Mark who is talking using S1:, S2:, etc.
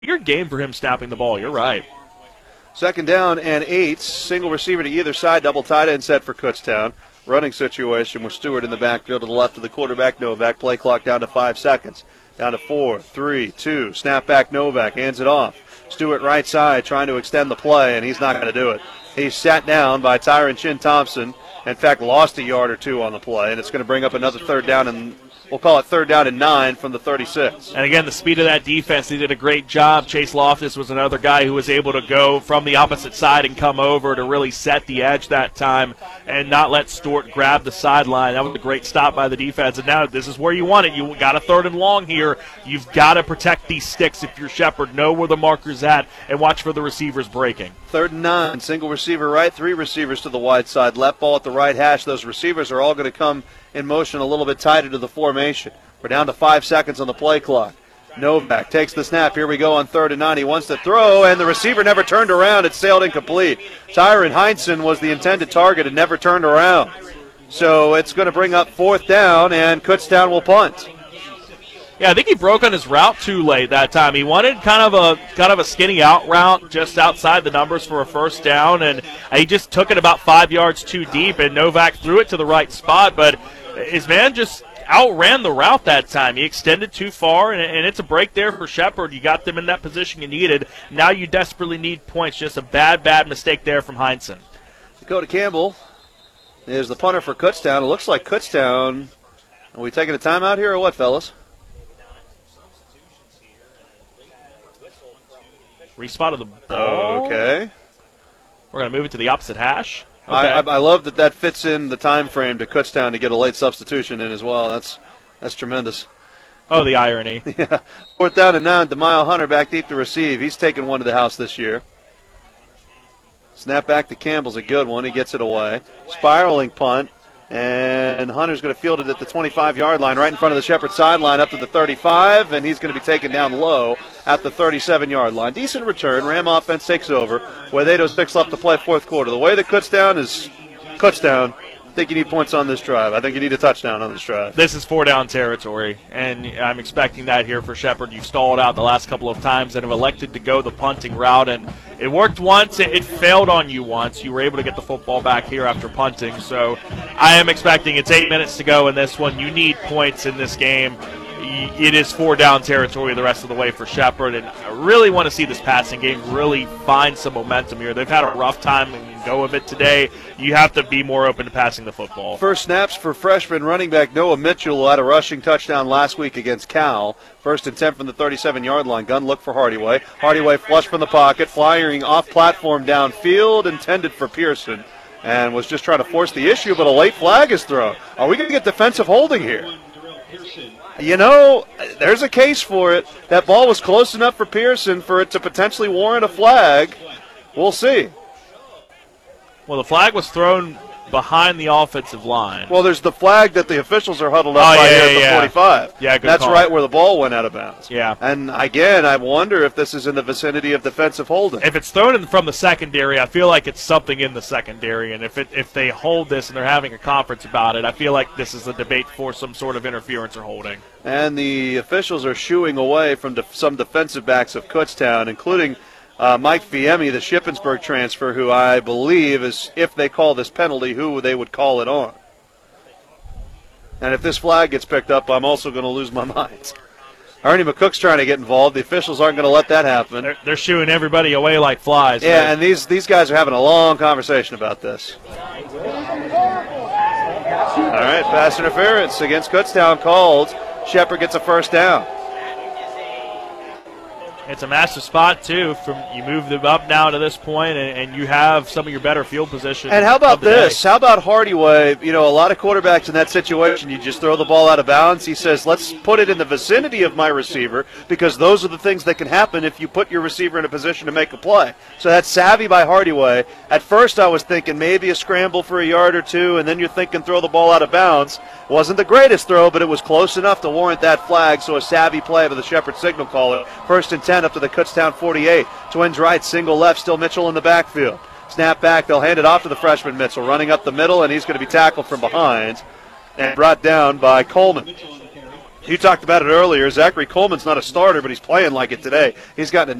S1: bigger game for him snapping the ball. You're right.
S2: 2nd down and 8. Single receiver to either side. Double tight end set for Kutztown. Running situation with Stewart in the backfield to the left of the quarterback, Novak. Play clock down to 5 seconds. Down to 4, 3, 2. Snap back, Novak. Hands it off. Stewart right side trying to extend the play, and he's not going to do it. He's sat down by Tyron Chin Thompson. In fact, lost a yard or two on the play, and it's going to bring up another 3rd down, and we'll call it 3rd down and 9 from the 36.
S1: And again, the speed of that defense, they did a great job. Chase Loftus was another guy who was able to go from the opposite side and come over to really set the edge that time and not let Stewart grab the sideline. That was a great stop by the defense. And now this is where you want it. You got a 3rd and long here. You've got to protect these sticks if you're Shepherd. Know where the marker's at and watch for the receivers breaking.
S2: 3rd and 9. Single receiver right, 3 receivers to the wide side. Left ball at the right hash. Those receivers are all going to come in motion a little bit tighter to the formation. We're down to 5 seconds on the play clock. Novak takes the snap. Here we go on 3rd and 9. He wants to throw, and the receiver never turned around. It sailed incomplete. Tyron Heinsohn was the intended target and never turned around. So it's going to bring up 4th down, and Kutztown will punt.
S1: Yeah, I think he broke on his route too late that time. He wanted kind of a skinny out route just outside the numbers for a 1st down, and he just took it about 5 yards too deep, and Novak threw it to the right spot, but his man just outran the route that time. He extended too far, and it's a break there for Shepherd. You got them in that position you needed. Now you desperately need points. Just a bad mistake there from Heinsohn.
S2: Dakota Campbell is the punter for Kutztown. It looks like Kutztown. Are we taking a timeout here or what, fellas?
S1: Respot of the ball.
S2: Okay.
S1: We're going to move it to the opposite hash. Okay.
S2: I love that fits in the time frame to Kutztown to get a late substitution in as well. That's tremendous.
S1: Oh, the irony.
S2: Yeah. 4th down and 9. DeMile Hunter back deep to receive. He's taken one to the house this year. Snap back to Campbell's a good one. He gets it away. Spiraling punt. And Hunter's going to field it at the 25-yard line right in front of the Shepherd sideline up to the 35, and he's going to be taken down low at the 37-yard line. Decent return. Ram offense takes over. Huevedos picks up to play 4th quarter. The way that Kutztown is Kutztown, I think you need points on this drive. I think you need a touchdown on this drive.
S1: This is 4-down territory, and I'm expecting that here for Shepherd. You've stalled out the last couple of times and have elected to go the punting route, and it worked once. It failed on you once. You were able to get the football back here after punting, so I am expecting it's 8 minutes to go in this one. You need points in this game. It is 4-down territory the rest of the way for Shepherd, and I really want to see this passing game really find some momentum here. They've had a rough time and go of it today. You have to be more open to passing the football.
S2: First snaps for freshman running back Noah Mitchell, who had a rushing touchdown last week against Cal. 1st and 10 from the 37-yard line. Gun look for Hardyway. Hardyway flush from the pocket, flying off platform downfield, intended for Pearson, and was just trying to force the issue, but a late flag is thrown. Are we going to get defensive holding here? You know, there's a case for it. That ball was close enough for Pearson for it to potentially warrant a flag. We'll see.
S1: Well, the flag was thrown behind the offensive line.
S2: Well, there's the flag that the officials are huddled up by here at the 45.
S1: Yeah, good
S2: That's
S1: call.
S2: right where the ball went out of bounds.
S1: Yeah.
S2: And, again, I wonder if this is in the vicinity of defensive holding.
S1: If it's thrown in from the secondary, I feel like it's something in the secondary. And if they hold this and they're having a conference about it, I feel like this is a debate for some sort of interference or holding.
S2: And the officials are shooing away from some defensive backs of Kutztown, including Mike Fiemme, the Shippensburg transfer, who I believe is, if they call this penalty, who they would call it on. And if this flag gets picked up, I'm also going to lose my mind. Ernie McCook's trying to get involved. The officials aren't going to let that happen.
S1: They're shooing everybody away like flies.
S2: Yeah,
S1: right?
S2: and these guys are having a long conversation about this. All right, pass interference against Kutztown called. Shepherd gets a 1st down.
S1: It's a massive spot, too. You move them up now to this point, and you have some of your better field position.
S2: And how about this? How about Hardyway? You know, a lot of quarterbacks in that situation, you just throw the ball out of bounds. He says, let's put it in the vicinity of my receiver, because those are the things that can happen if you put your receiver in a position to make a play. So that's savvy by Hardyway. At first I was thinking maybe a scramble for a yard or two, and then you're thinking throw the ball out of bounds. Wasn't the greatest throw, but it was close enough to warrant that flag, so a savvy play by the Shepherd signal caller. 1st and 10 up to the Kutztown 48. Twins right, single left, still Mitchell in the backfield. Snap back, they'll hand it off to the freshman Mitchell, running up the middle, and he's going to be tackled from behind and brought down by Coleman. You talked about it earlier. Zachary Coleman's not a starter, but he's playing like it today. He's gotten a